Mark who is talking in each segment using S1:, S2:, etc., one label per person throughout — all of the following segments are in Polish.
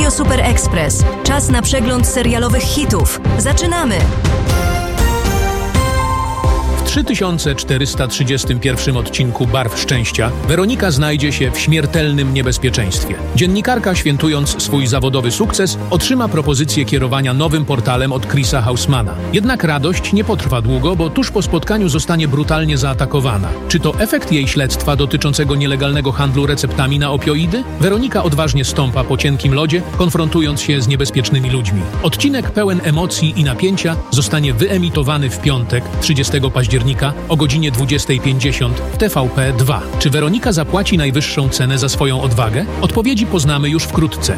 S1: Radio Super Express. Czas na przegląd serialowych hitów. Zaczynamy!
S2: W 3431 odcinku Barw Szczęścia Weronika znajdzie się w śmiertelnym niebezpieczeństwie. Dziennikarka, świętując swój zawodowy sukces, otrzyma propozycję kierowania nowym portalem od Chrisa Hausmana. Jednak radość nie potrwa długo, bo tuż po spotkaniu zostanie brutalnie zaatakowana. Czy to efekt jej śledztwa dotyczącego nielegalnego handlu receptami na opioidy? Weronika odważnie stąpa po cienkim lodzie, konfrontując się z niebezpiecznymi ludźmi. Odcinek pełen emocji i napięcia zostanie wyemitowany w piątek, 30 października o godzinie 20:50 w TVP 2. Czy Weronika zapłaci najwyższą cenę za swoją odwagę? Odpowiedzi poznamy już wkrótce.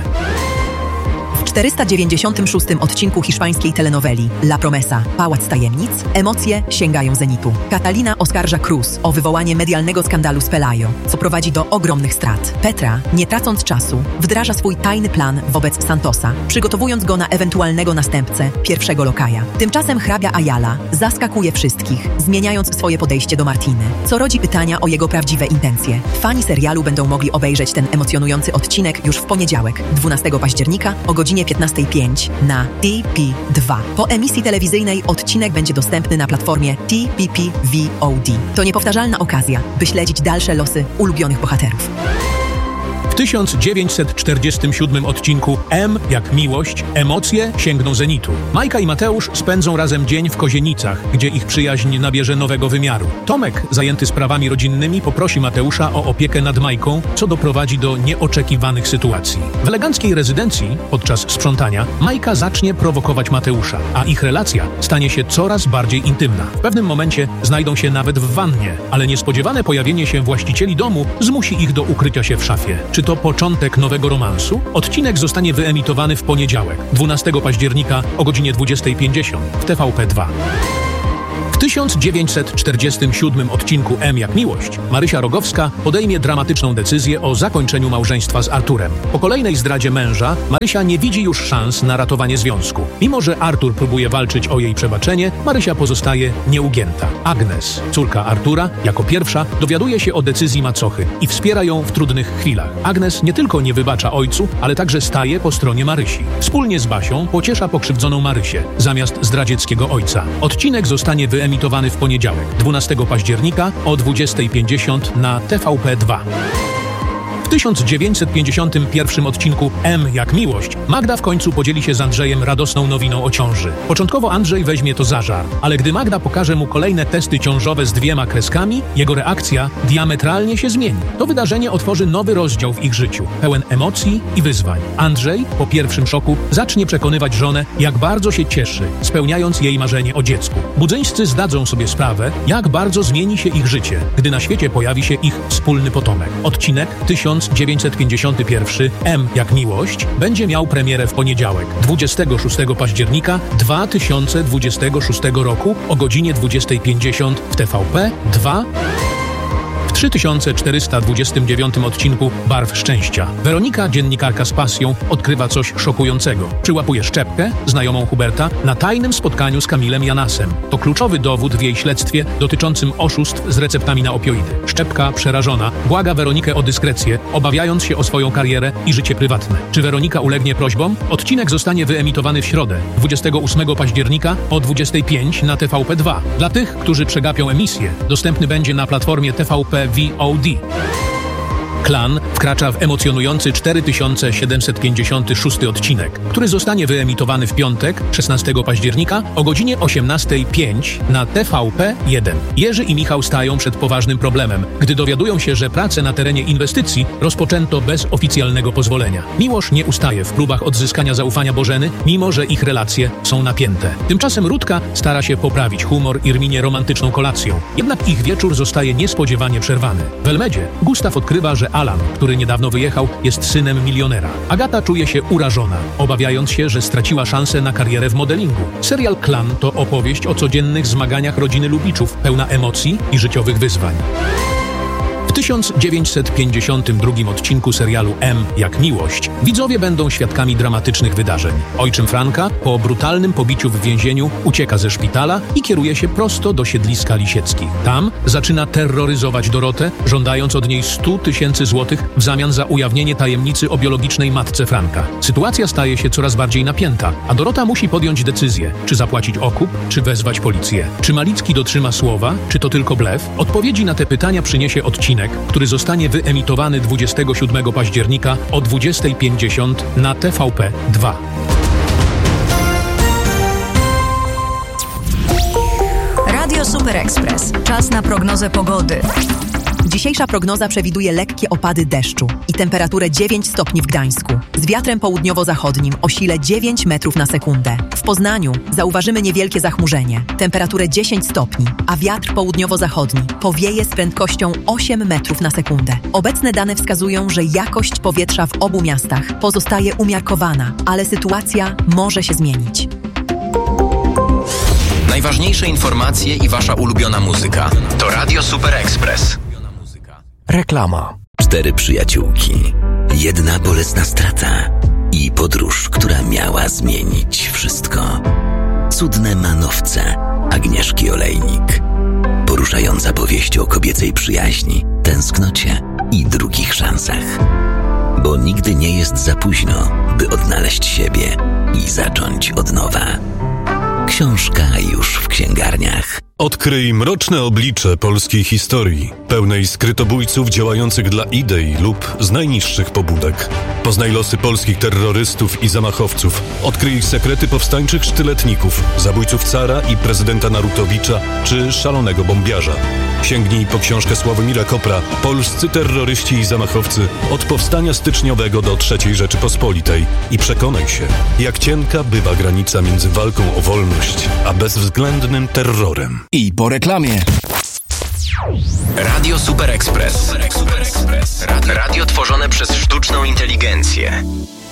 S3: W 496 odcinku hiszpańskiej telenoweli La Promesa – Pałac Tajemnic emocje sięgają zenitu. Catalina oskarża Cruz o wywołanie medialnego skandalu z Pelayo, co prowadzi do ogromnych strat. Petra, nie tracąc czasu, wdraża swój tajny plan wobec Santosa, przygotowując go na ewentualnego następcę pierwszego lokaja. Tymczasem hrabia Ayala zaskakuje wszystkich, zmieniając swoje podejście do Martiny, co rodzi pytania o jego prawdziwe intencje. Fani serialu będą mogli obejrzeć ten emocjonujący odcinek już w poniedziałek, 12 października o godzinie 15:05 na TP2. Po emisji telewizyjnej odcinek będzie dostępny na platformie TPP VOD. To niepowtarzalna okazja, by śledzić dalsze losy ulubionych bohaterów.
S2: W 1947 odcinku M jak miłość, emocje sięgną zenitu. Majka i Mateusz spędzą razem dzień w Kozienicach, gdzie ich przyjaźń nabierze nowego wymiaru. Tomek, zajęty sprawami rodzinnymi, poprosi Mateusza o opiekę nad Majką, co doprowadzi do nieoczekiwanych sytuacji. W eleganckiej rezydencji, podczas sprzątania, Majka zacznie prowokować Mateusza, a ich relacja stanie się coraz bardziej intymna. W pewnym momencie znajdą się nawet w wannie, ale niespodziewane pojawienie się właścicieli domu zmusi ich do ukrycia się w szafie. Czy to początek nowego romansu? Odcinek zostanie wyemitowany w poniedziałek, 12 października o godzinie 20:50 w TVP 2. W 1947 odcinku M jak miłość Marysia Rogowska podejmie dramatyczną decyzję o zakończeniu małżeństwa z Arturem. Po kolejnej zdradzie męża Marysia nie widzi już szans na ratowanie związku. Mimo że Artur próbuje walczyć o jej przebaczenie, Marysia pozostaje nieugięta. Agnes, córka Artura, jako pierwsza dowiaduje się o decyzji macochy i wspiera ją w trudnych chwilach. Agnes nie tylko nie wybacza ojcu, ale także staje po stronie Marysi. Wspólnie z Basią pociesza pokrzywdzoną Marysię, zamiast zdradzieckiego ojca. Odcinek zostanie wyemitowany w poniedziałek, 12 października o 20:50 na TVP 2. W 1951 odcinku M jak miłość Magda w końcu podzieli się z Andrzejem radosną nowiną o ciąży. Początkowo Andrzej weźmie to za żart, ale gdy Magda pokaże mu kolejne testy ciążowe z 2 kreskami, jego reakcja diametralnie się zmieni. To wydarzenie otworzy nowy rozdział w ich życiu, pełen emocji i wyzwań. Andrzej, po pierwszym szoku, zacznie przekonywać żonę, jak bardzo się cieszy, spełniając jej marzenie o dziecku. Budzyńscy zdadzą sobie sprawę, jak bardzo zmieni się ich życie, gdy na świecie pojawi się ich wspólny potomek. Odcinek 1951 M jak miłość będzie miał premierę w poniedziałek, 26 października 2026 roku o godzinie 20:50 w TVP 2. W 3429 odcinku Barw Szczęścia Weronika, dziennikarka z pasją, odkrywa coś szokującego. Przyłapuje Szczepkę, znajomą Huberta, na tajnym spotkaniu z Kamilem Janasem. To kluczowy dowód w jej śledztwie dotyczącym oszustw z receptami na opioidy. Szczepka, przerażona, błaga Weronikę o dyskrecję, obawiając się o swoją karierę i życie prywatne. Czy Weronika ulegnie prośbom? Odcinek zostanie wyemitowany w środę, 28 października o 20:05 na TVP 2. Dla tych, którzy przegapią emisję, dostępny będzie na platformie TVP VOD. Klan wkracza w emocjonujący 4756 odcinek, który zostanie wyemitowany w piątek, 16 października o godzinie 18:05 na TVP 1. Jerzy i Michał stają przed poważnym problemem, gdy dowiadują się, że prace na terenie inwestycji rozpoczęto bez oficjalnego pozwolenia. Miłosz nie ustaje w próbach odzyskania zaufania Bożeny, mimo że ich relacje są napięte. Tymczasem Rutka stara się poprawić humor Irminie romantyczną kolacją, jednak ich wieczór zostaje niespodziewanie przerwany. W Elmedzie Gustaw odkrywa, że Alan, który niedawno wyjechał, jest synem milionera. Agata czuje się urażona, obawiając się, że straciła szansę na karierę w modelingu. Serial Klan to opowieść o codziennych zmaganiach rodziny Lubiczów, pełna emocji i życiowych wyzwań. W W 1952 odcinku serialu M jak miłość widzowie będą świadkami dramatycznych wydarzeń. Ojczym Franka po brutalnym pobiciu w więzieniu ucieka ze szpitala i kieruje się prosto do siedliska Lisieckich. Tam zaczyna terroryzować Dorotę, żądając od niej 100 000 złotych w zamian za ujawnienie tajemnicy o biologicznej matce Franka. Sytuacja staje się coraz bardziej napięta, a Dorota musi podjąć decyzję, czy zapłacić okup, czy wezwać policję. Czy Malicki dotrzyma słowa, czy to tylko blef? Odpowiedzi na te pytania przyniesie odcinek, który zostanie wyemitowany 27 października o 20:50 na TVP 2.
S1: Radio Super Express. Czas na prognozę pogody.
S3: Dzisiejsza prognoza przewiduje lekkie opady deszczu i temperaturę 9 stopni w Gdańsku. Z wiatrem południowo-zachodnim o sile 9 metrów na sekundę. W Poznaniu zauważymy niewielkie zachmurzenie, temperaturę 10 stopni, a wiatr południowo-zachodni powieje z prędkością 8 metrów na sekundę. Obecne dane wskazują, że jakość powietrza w obu miastach pozostaje umiarkowana, ale sytuacja może się zmienić.
S4: Najważniejsze informacje i wasza ulubiona muzyka to Radio Super Express.
S5: Reklama. 4 przyjaciółki, 1 bolesna strata i podróż, która miała zmienić wszystko. Cudne manowce Agnieszki Olejnik. Poruszająca powieść o kobiecej przyjaźni, tęsknocie i drugich szansach. Bo nigdy nie jest za późno, by odnaleźć siebie i zacząć od nowa. Książka już w księgarniach.
S6: Odkryj mroczne oblicze polskiej historii, pełnej skrytobójców działających dla idei lub z najniższych pobudek. Poznaj losy polskich terrorystów i zamachowców. Odkryj ich sekrety powstańczych sztyletników, zabójców cara i prezydenta Narutowicza czy szalonego bombiarza. Sięgnij po książkę Sławomira Kopra Polscy terroryści i zamachowcy od powstania styczniowego do III Rzeczypospolitej i przekonaj się, jak cienka bywa granica między walką o wolność a bezwzględnym terrorem.
S5: I po reklamie.
S4: Radio Super Express. Radio tworzone przez sztuczną inteligencję.